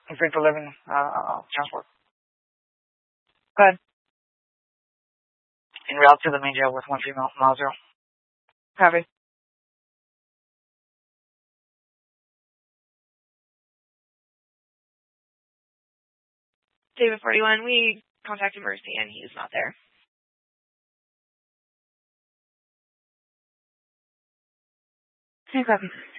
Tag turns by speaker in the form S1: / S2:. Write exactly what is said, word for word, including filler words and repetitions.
S1: free for living uh, transport. Go ahead. En route to the main jail with one female, mile zero. Copy.
S2: David forty-one, we contacted Mercy and he's not there.
S1: Okay, copy.